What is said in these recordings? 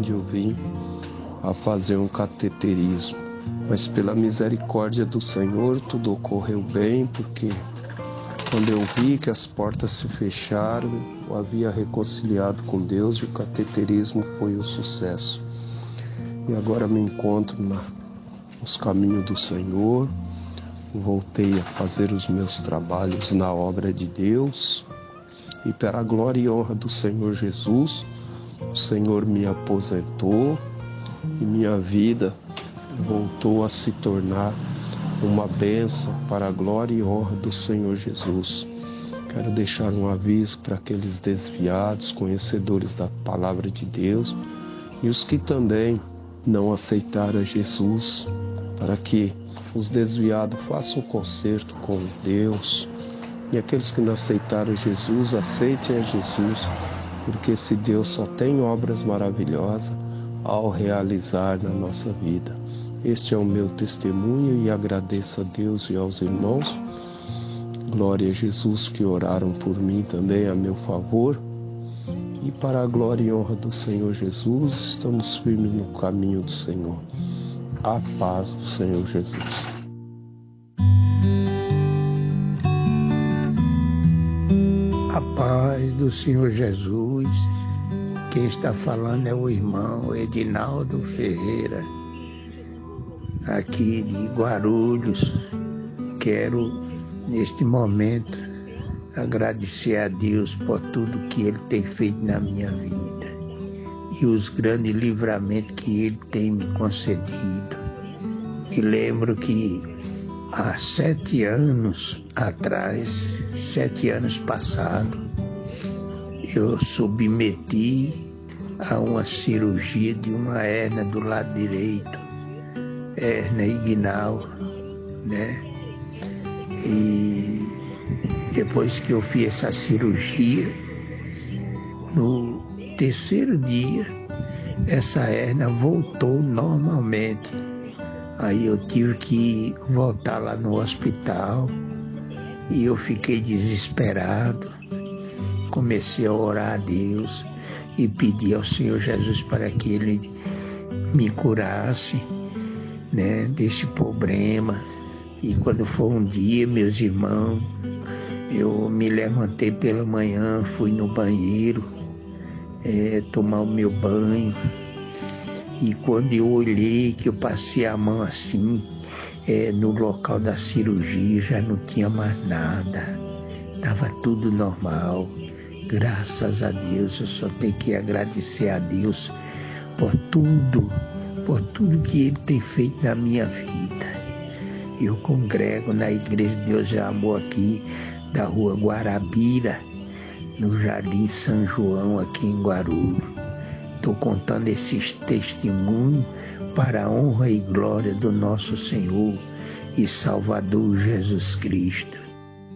eu vim a fazer um cateterismo. Mas pela misericórdia do Senhor, tudo ocorreu bem, porque quando eu vi que as portas se fecharam, eu havia reconciliado com Deus e o cateterismo foi um sucesso. E agora me encontro nos caminhos do Senhor, voltei a fazer os meus trabalhos na obra de Deus e para a glória e honra do Senhor Jesus, o Senhor me aposentou e minha vida voltou a se tornar uma bênção para a glória e honra do Senhor Jesus. Quero deixar um aviso para aqueles desviados, conhecedores da palavra de Deus e os que também não aceitaram a Jesus, para que os desviados façam um concerto com Deus e aqueles que não aceitaram Jesus, aceitem a Jesus, porque esse Deus só tem obras maravilhosas ao realizar na nossa vida. Este é o meu testemunho e agradeço a Deus e aos irmãos. Glória a Jesus que oraram por mim também a meu favor. E para a glória e honra do Senhor Jesus, estamos firmes no caminho do Senhor. A paz do Senhor Jesus. A paz do Senhor Jesus. Quem está falando é o irmão Edinaldo Ferreira, aqui de Guarulhos. Quero, neste momento, agradecer a Deus por tudo que Ele tem feito na minha vida e os grandes livramentos que Ele tem me concedido. Me lembro que há 7 anos atrás, 7 anos passados, eu submeti a uma cirurgia de uma hérnia do lado direito, hérnia inguinal, né? E depois que eu fiz essa cirurgia, no 3º dia, essa hérnia voltou normalmente. Aí eu tive que voltar lá no hospital e eu fiquei desesperado. Comecei a orar a Deus e pedir ao Senhor Jesus para que Ele me curasse, né, desse problema. E quando foi um dia, meus irmãos, eu me levantei pela manhã, fui no banheiro, tomar o meu banho. E quando eu olhei, que eu passei a mão assim, no local da cirurgia, já não tinha mais nada. Estava tudo normal. Graças a Deus, eu só tenho que agradecer a Deus por tudo que Ele tem feito na minha vida. Eu congrego na Igreja de Deus e Amor aqui, da rua Guarabira, no Jardim São João, aqui em Guarulhos. Estou contando esses testemunhos para a honra e glória do nosso Senhor e Salvador Jesus Cristo.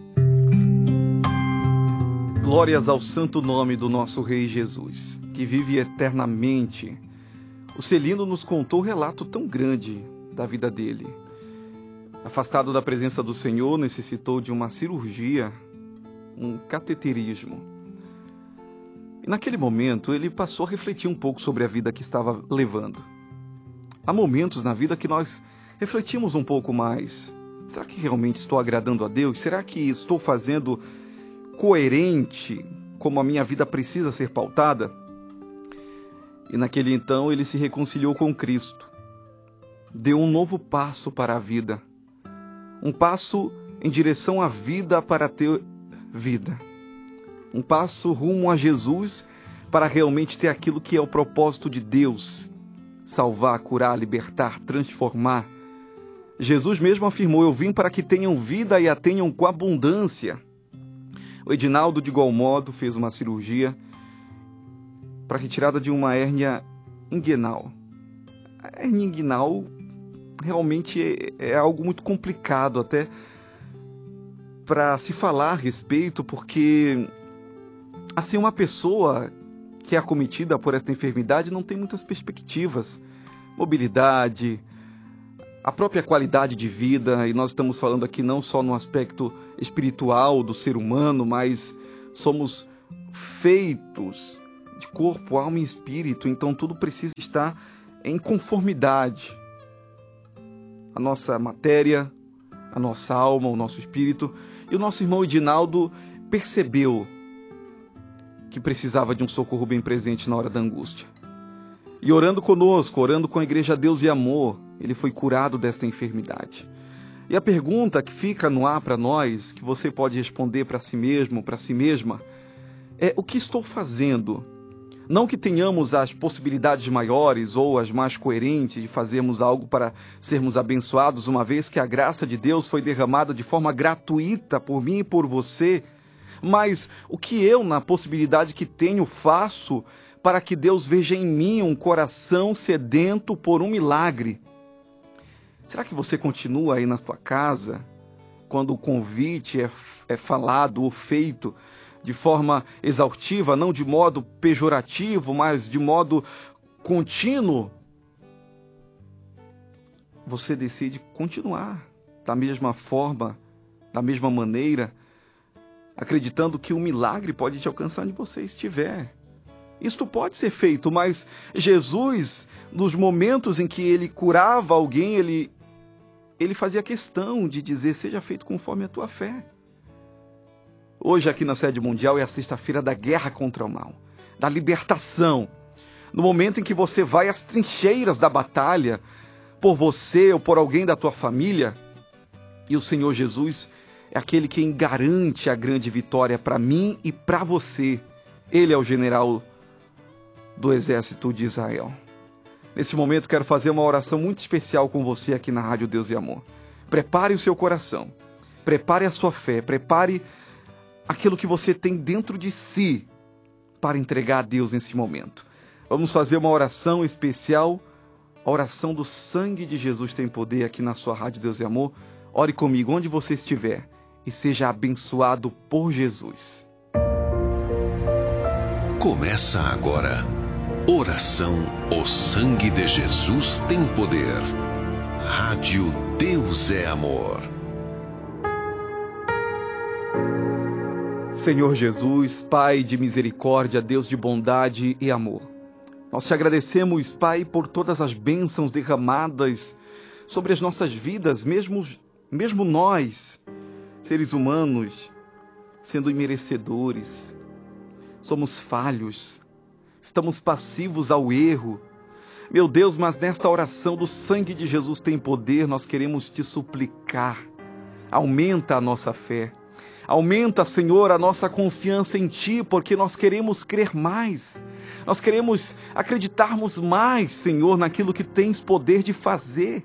Glórias ao santo nome do nosso Rei Jesus, que vive eternamente. O Celino nos contou um relato tão grande da vida dele. Afastado da presença do Senhor, necessitou de uma cirurgia, um cateterismo. E naquele momento, ele passou a refletir um pouco sobre a vida que estava levando. Há momentos na vida que nós refletimos um pouco mais. Será que realmente estou agradando a Deus? Será que estou fazendo coerente como a minha vida precisa ser pautada? E naquele então ele se reconciliou com Cristo. Deu um novo passo para a vida. Um passo em direção à vida para ter vida. Um passo rumo a Jesus para realmente ter aquilo que é o propósito de Deus. Salvar, curar, libertar, transformar. Jesus mesmo afirmou: eu vim para que tenham vida e a tenham com abundância. O Edinaldo, de igual modo, fez uma cirurgia para a retirada de uma hérnia inguinal. A hérnia inguinal realmente é algo muito complicado até para se falar a respeito, porque assim, uma pessoa que é acometida por esta enfermidade não tem muitas perspectivas, mobilidade, a própria qualidade de vida, e nós estamos falando aqui não só no aspecto espiritual do ser humano, mas somos feitos de corpo, alma e espírito, então tudo precisa estar em conformidade. A nossa matéria, a nossa alma, o nosso espírito. E o nosso irmão Edinaldo percebeu que precisava de um socorro bem presente na hora da angústia. E orando conosco, orando com a Igreja Deus e Amor, ele foi curado desta enfermidade. E a pergunta que fica no ar para nós, que você pode responder para si mesmo, para si mesma, é: o que estou fazendo? Não que tenhamos as possibilidades maiores ou as mais coerentes de fazermos algo para sermos abençoados, uma vez que a graça de Deus foi derramada de forma gratuita por mim e por você, mas o que eu, na possibilidade que tenho, faço para que Deus veja em mim um coração sedento por um milagre? Será que você continua aí na sua casa, quando o convite é falado ou feito de forma exaustiva, não de modo pejorativo, mas de modo contínuo? Você decide continuar da mesma forma, da mesma maneira, acreditando que o milagre pode te alcançar onde você estiver. Isto pode ser feito, mas Jesus, nos momentos em que ele curava alguém, ele fazia questão de dizer: seja feito conforme a tua fé. Hoje aqui na Sede Mundial é a sexta-feira da guerra contra o mal, da libertação. No momento em que você vai às trincheiras da batalha, por você ou por alguém da tua família, e o Senhor Jesus é aquele quem garante a grande vitória para mim e para você. Ele é o general do exército de Israel. Nesse momento quero fazer uma oração muito especial com você aqui na Rádio Deus e Amor. Prepare o seu coração, prepare a sua fé, prepare aquilo que você tem dentro de si para entregar a Deus nesse momento. Vamos fazer uma oração especial, a oração do sangue de Jesus tem poder aqui na sua Rádio Deus e Amor. Ore comigo onde você estiver e seja abençoado por Jesus. Começa agora. Oração, o sangue de Jesus tem poder. Rádio Deus é Amor. Senhor Jesus, Pai de misericórdia, Deus de bondade e amor, nós te agradecemos, Pai, por todas as bênçãos derramadas sobre as nossas vidas, mesmo nós, seres humanos, sendo imerecedores, somos falhos, estamos passivos ao erro. Meu Deus, mas nesta oração do sangue de Jesus tem poder, nós queremos te suplicar. Aumenta a nossa fé. Aumenta, Senhor, a nossa confiança em Ti, porque nós queremos crer mais. Nós queremos acreditarmos mais, Senhor, naquilo que tens poder de fazer.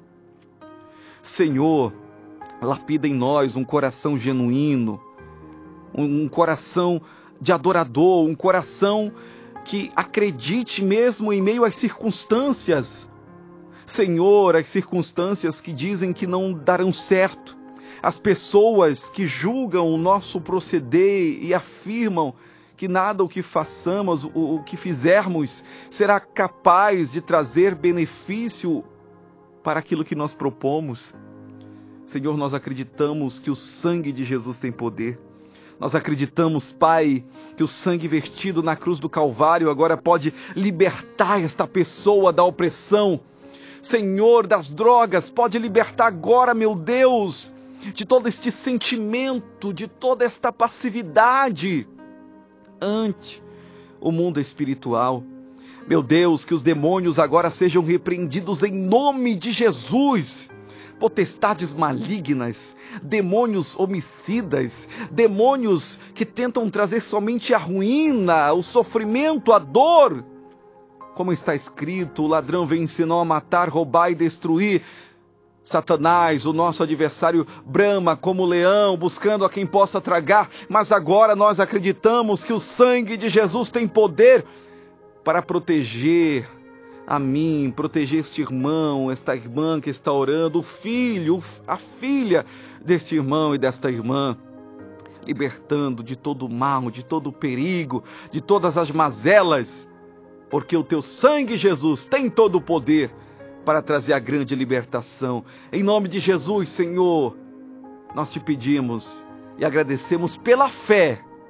Senhor, lapida em nós um coração genuíno, um coração de adorador, um coração que acredite mesmo em meio às circunstâncias. Senhor, as circunstâncias que dizem que não darão certo, as pessoas que julgam o nosso proceder e afirmam que nada o que façamos, o que fizermos, será capaz de trazer benefício para aquilo que nós propomos. Senhor, nós acreditamos que o sangue de Jesus tem poder. Nós acreditamos, Pai, que o sangue vertido na cruz do Calvário agora pode libertar esta pessoa da opressão. Senhor, das drogas, pode libertar agora, meu Deus, de todo este sentimento, de toda esta passividade ante o mundo espiritual. Meu Deus, que os demônios agora sejam repreendidos em nome de Jesus. Potestades malignas, demônios homicidas, demônios que tentam trazer somente a ruína, o sofrimento, a dor. Como está escrito, o ladrão vem senão a matar, roubar e destruir. Satanás, o nosso adversário, brama como leão, buscando a quem possa tragar, mas agora nós acreditamos que o sangue de Jesus tem poder para proteger a mim, proteger este irmão, esta irmã que está orando, o filho, a filha deste irmão e desta irmã, libertando de todo o mal, de todo o perigo, de todas as mazelas, porque o teu sangue, Jesus, tem todo o poder para trazer a grande libertação. Em nome de Jesus, Senhor, nós te pedimos e agradecemos pela fé.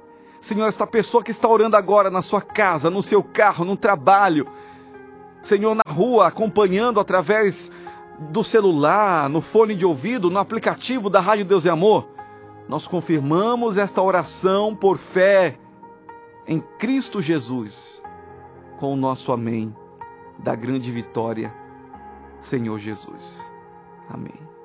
Senhor, esta pessoa que está orando agora na sua casa, no seu carro, no trabalho, Senhor, na rua, acompanhando através do celular, no fone de ouvido, no aplicativo da Rádio Deus é Amor, nós confirmamos esta oração por fé em Cristo Jesus, com o nosso amém da grande vitória, Senhor Jesus. Amém.